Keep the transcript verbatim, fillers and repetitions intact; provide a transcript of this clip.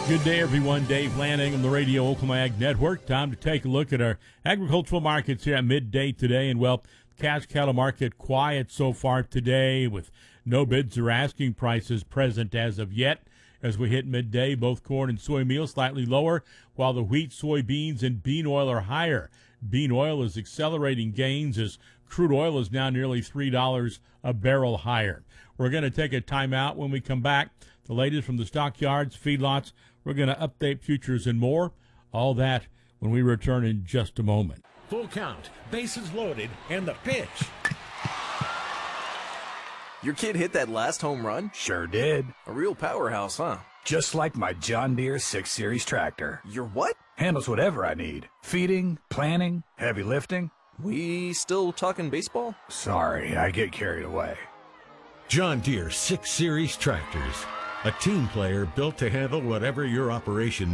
Good day, everyone. Dave Lanning on the Radio Oklahoma Ag Network. Time to take a look at our agricultural markets here at midday today. And, well, cash cattle market quiet so far today with no bids or asking prices present as of yet. As we hit midday, both corn and soy meal slightly lower, while the wheat, soybeans, and bean oil are higher. Bean oil is accelerating gains as crude oil is now nearly three dollars a barrel higher. We're going to take a timeout. When we come back, the latest from the stockyards, feedlots. We're going to update futures and more. All that when we return in just a moment. Full count, bases loaded, and the pitch. Your kid hit that last home run? Sure did. A real powerhouse, huh? Just like my John Deere six series tractor. Your what? Handles whatever I need. Feeding, planting, heavy lifting. We still talking baseball? Sorry, I get carried away. John Deere six series tractors. A team player built to handle whatever your operation